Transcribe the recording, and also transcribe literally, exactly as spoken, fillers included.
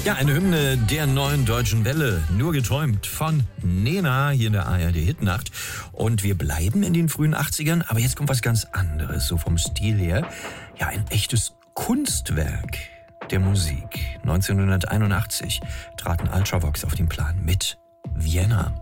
Ja, eine Hymne der neuen deutschen Welle, nur geträumt von Nena hier in der A R D-Hitnacht. Und wir bleiben in den frühen achtzigern, aber jetzt kommt was ganz anderes, so vom Stil her. Ja, ein echtes Kunstwerk der Musik. neunzehnhunderteinundachtzig traten Ultravox auf den Plan mit Vienna.